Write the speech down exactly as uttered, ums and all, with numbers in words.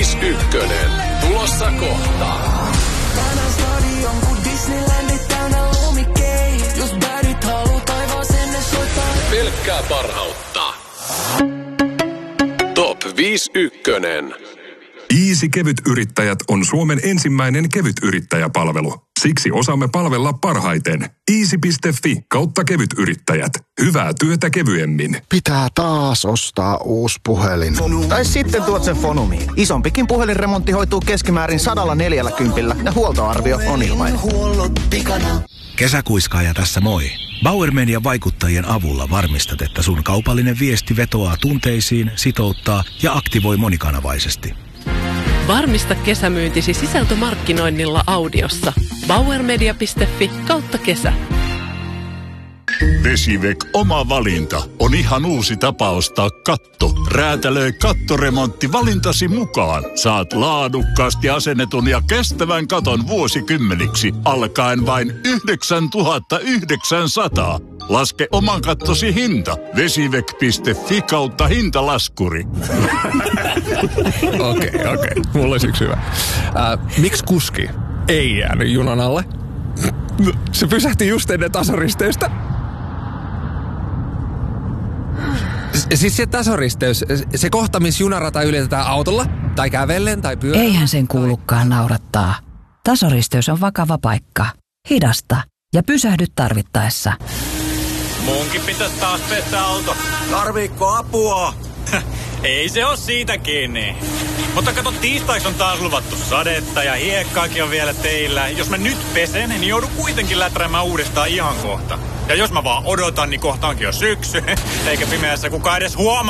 viisi yksi. Tulossa kohta. Tänään stadion, kun Disneylandit täynnä lumikei. Jos bärit haluu taivaaseen ne soittaa. Pelkkää parhautta. Top viisi yksi. Easy Kevyt-yrittäjät on Suomen ensimmäinen kevytyrittäjäpalvelu. Siksi osaamme palvella parhaiten. easy piste fi kautta kevytyrittäjät. Hyvää työtä kevyemmin. Pitää taas ostaa uusi puhelin. Tai sitten tuot sen Fonumiin. Isompikin puhelinremontti hoituu keskimäärin sadalla neljälläkympillä ja huoltoarvio on ilmainen. Kesäkuiskaaja tässä moi. Bauer Median vaikuttajien avulla varmistat, että sun kaupallinen viesti vetoaa tunteisiin, sitouttaa ja aktivoi monikanavaisesti. Varmista kesämyyntisi sisältömarkkinoinnilla Audiossa. bauermedia piste fi kautta kesä. Vesivek oma valinta on ihan uusi tapa ostaa katto. Räätälöi kattoremontti valintasi mukaan. Saat laadukkaasti asennetun ja kestävän katon vuosikymmeniksi alkaen vain yhdeksäntuhatta yhdeksänsataa. Laske oman kattosi hinta. vesivek piste fi kautta hintalaskuri. Okei, okei. Okay, okay. Mulla olisi yksi hyvä. Äh, miksi kuski ei jäänyt junan alle? Se pysähti just ennen tasoristeystä. Siis se tasoristeys, se kohta, missä junarata ylitetään autolla, tai kävellen, tai pyörällä. Eihän sen kuulukaan naurattaa. Tasoristeys on vakava paikka. Hidasta ja pysähdy tarvittaessa. Munkin pitäisi taas pestä auto. Tarviikko apua? Ei se oo siitä kiinni. Mutta kato, tiistaiksi on taas luvattu sadetta ja hiekkaakin on vielä teillä. Jos mä nyt pesen, niin joudun kuitenkin läträämään uudestaan ihan kohta. Ja jos mä vaan odotan, niin kohta onkin jo syksy. Eikä pimeässä kukaan edes huomaa.